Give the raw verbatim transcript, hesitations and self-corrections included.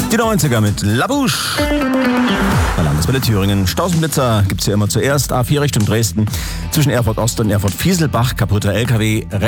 Die neunziger mit La Bouche. Bei Landeswelle Thüringen. Stausenblitzer gibt es hier immer zuerst. A vier Richtung Dresden. Zwischen Erfurt Ost und Erfurt Fieselbach. Kaputter L K W.